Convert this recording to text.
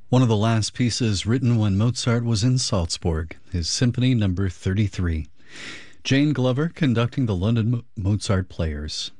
One of the last pieces written when Mozart was in Salzburg, his Symphony Number 33. Jane Glover conducting the London Mozart Players.